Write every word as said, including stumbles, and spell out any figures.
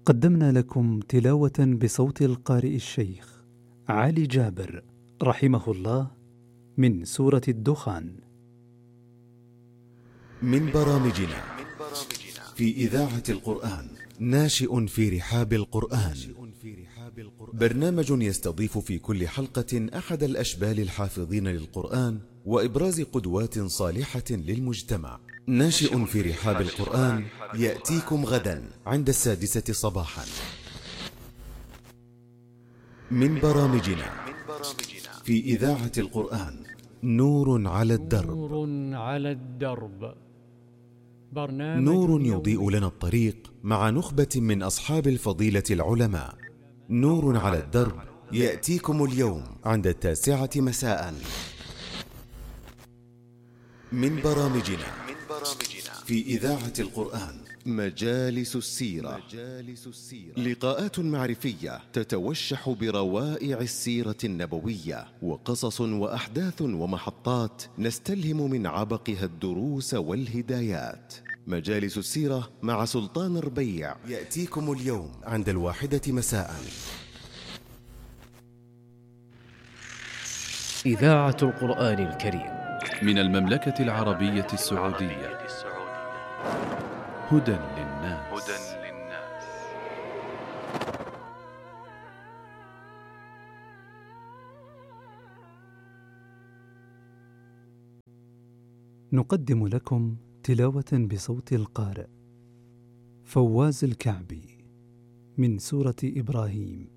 قدمنا لكم تلاوة بصوت القارئ الشيخ علي جابر رحمه الله من سورة الدخان. من برامجنا في إذاعة القرآن ناشئ في رحاب القرآن، برنامج يستضيف في كل حلقة أحد الأشبال الحافظين للقرآن وإبراز قدوات صالحة للمجتمع. ناشئ في رحاب القرآن يأتيكم غدا عند السادسة صباحا. من برامجنا في إذاعة القرآن نور على الدرب. نور على الدرب، برنامج نور يضيء لنا الطريق مع نخبة من أصحاب الفضيلة العلماء. نور على الدرب يأتيكم اليوم عند التاسعة مساء. من برامجنا في إذاعة القرآن مجالس السيرة، لقاءات معرفية تتوشح بروائع السيرة النبوية، وقصص وأحداث ومحطات نستلهم من عبقها الدروس والهدايات. مجالس السيرة مع سلطان ربيع يأتيكم اليوم عند الواحدة مساء. إذاعة القرآن الكريم من المملكة العربية السعودية. هدى للناس. نقدم لكم تلاوة بصوت القارئ فواز الكعبي من سورة إبراهيم.